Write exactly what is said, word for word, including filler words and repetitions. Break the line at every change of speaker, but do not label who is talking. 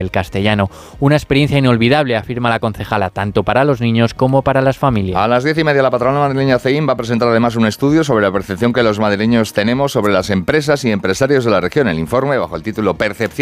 el castellano. Una experiencia inolvidable, afirma la concejala, tanto para los niños como para las familias.
A las diez y media la patronal madrileña C E I M va a presentar además un estudio sobre la percepción que los madrileños tenemos sobre las empresas y empresarios de la región. El informe, bajo el título Percepción